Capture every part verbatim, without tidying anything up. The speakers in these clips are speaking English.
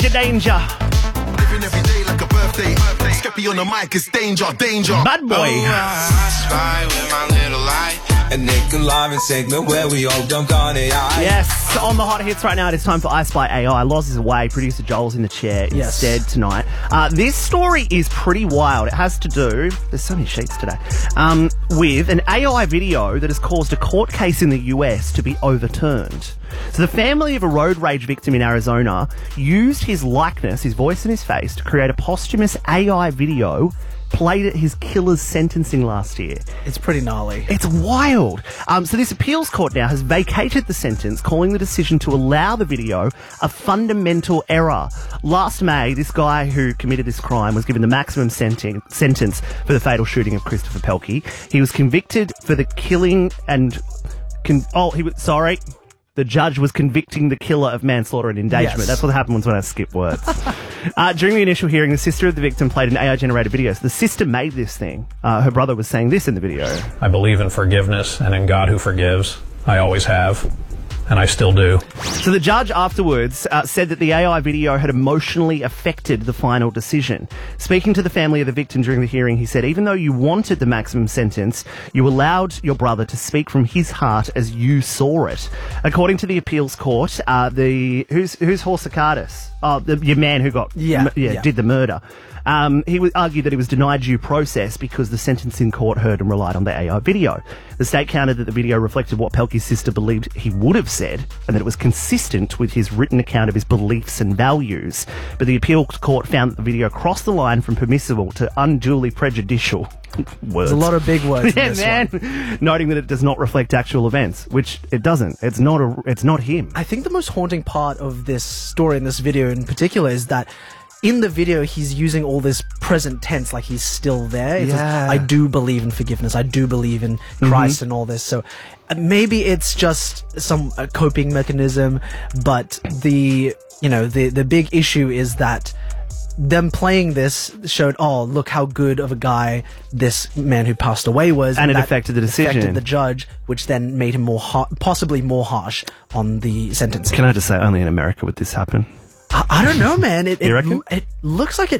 Danger, danger. Living every day like a birthday. Skeppy on the mic, it's danger, danger. Bad boy. Oh, I spy with my little light. And Nick Live and segment where we all dunk on A I. Yes, on the hot hits right now, it is time for I Spy A I. Loz is away, producer Joel's in the chair Yes. instead tonight. Uh, this story is pretty wild. It has to do, there's so many sheets today, um, with an A I video that has caused a court case in the U S to be overturned. So the family of a road rage victim in Arizona used his likeness, his voice and his face, to create a posthumous A I video played at his killer's sentencing last year. It's pretty gnarly. It's wild. Um, so this appeals court now has vacated the sentence, calling the decision to allow the video a fundamental error. Last May, this guy who committed this crime was given the maximum senten- sentence for the fatal shooting of Christopher Pelkey. He was convicted for the killing and... Con- oh, he was... Sorry. The judge was convicting the killer of manslaughter and endangerment. Yes. That's what happens when I skip words. uh, during the initial hearing, the sister of the victim played an A I-generated video. So the sister made this thing. Uh, her brother was saying this in the video. I believe in forgiveness and in God who forgives. I always have, and I still do. So the judge afterwards uh, said that the A I video had emotionally affected the final decision. Speaking to the family of the victim during the hearing, he said, even though you wanted the maximum sentence, you allowed your brother to speak from his heart as you saw it. According to the appeals court, uh, the who's who's Horsakardis? Oh, the your man who got Yeah, m- yeah, yeah. did the murder. Um, he w- argued that he was denied due process because the sentencing court heard and relied on the A I video. The state countered that the video reflected what Pelkey's sister believed he would have said and that it was consistent with his written account of his beliefs and values. But the appeal court found that the video crossed the line from permissible to unduly prejudicial. Words. There's a lot of big words yeah, in this man. one. Noting that it does not reflect actual events, which it doesn't. It's not a, It's not him. I think the most haunting part of this story and this video in particular is that in the video, he's using all this present tense, like he's still there. It says, Yeah. I do believe in forgiveness. I do believe in Christ and all this. So uh, maybe it's just some uh, coping mechanism, but the, you know, the, the big issue is that them playing this showed, oh, look how good of a guy this man who passed away was. And it that affected the decision. Affected the judge, which then made him more har- possibly more harsh on the sentence. Can I just say, only in America would this happen? I, I don't know, man. It, You it, reckon? it looks like it.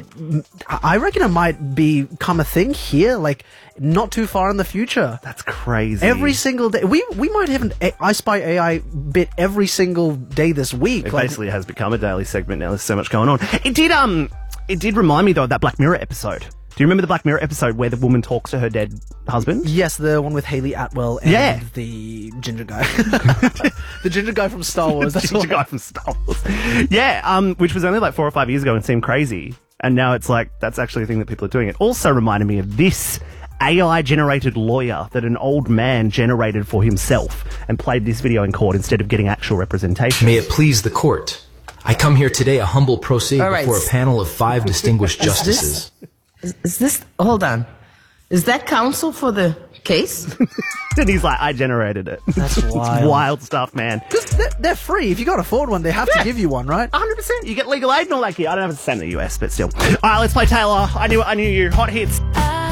I reckon it might become a thing here, like not too far in the future. That's crazy. Every single day, we we might have an A- I Spy A I bit every single day this week. It like, basically has become a daily segment now. There's so much going on. It did um, it did remind me though of that Black Mirror episode. Do you remember the Black Mirror episode where the woman talks to her dead husband? yes, the one with Haley Atwell and Yeah. the ginger guy, the ginger guy from Star Wars. The That's ginger all. guy from Star Wars. Yeah, um, which was only like four or five years ago and seemed crazy. And now it's like, that's actually a thing that people are doing. It also reminded me of this A I-generated lawyer that an old man generated for himself and played this video in court instead of getting actual representation. May it please the court. I come here today a humble pro se All right. before a panel of five distinguished Is this- justices. Is, is this, hold on. Is that counsel for the case? And he's like, I generated it. That's It's wild. wild stuff, man. They're, they're free. If you can't afford one, they have Yeah. to give you one, right? one hundred percent. You get legal aid and all that gear. I don't know if it's the same in the U S, but still. All right, let's play Taylor. I knew it, I knew you. Hot hits.